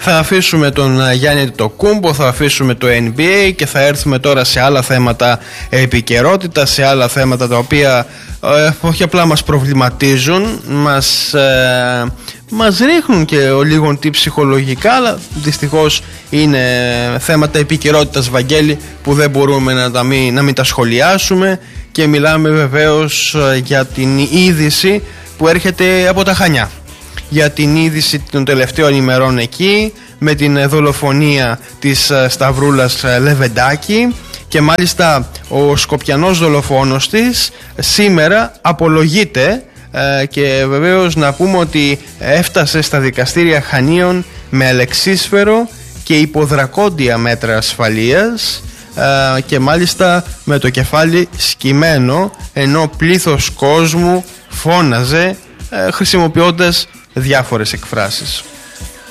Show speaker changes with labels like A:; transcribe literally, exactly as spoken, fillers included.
A: Θα αφήσουμε τον Γιάννη Αντετοκούνμπο, θα αφήσουμε το N B A και θα έρθουμε τώρα σε άλλα θέματα επικαιρότητα, σε άλλα θέματα τα οποία ε, όχι απλά μας προβληματίζουν, μας, ε, μας ρίχνουν και λίγο τι ψυχολογικά, αλλά δυστυχώς είναι θέματα επικαιρότητας, Βαγγέλη, που δεν μπορούμε να, τα μην, να μην τα σχολιάσουμε, και μιλάμε βεβαίως για την είδηση που έρχεται από τα Χανιά, για την είδηση των τελευταίων ημερών εκεί, με την δολοφονία της Σταυρούλας Λεβεντάκη, και μάλιστα ο Σκοπιανός δολοφόνος της σήμερα απολογείται, και βεβαίως να πούμε ότι έφτασε στα δικαστήρια Χανίων με αλεξίσφαιρο και υποδρακόντια μέτρα ασφαλείας, και μάλιστα με το κεφάλι σκυμμένο, ενώ πλήθος κόσμου φώναζε χρησιμοποιώντας διάφορες εκφράσεις.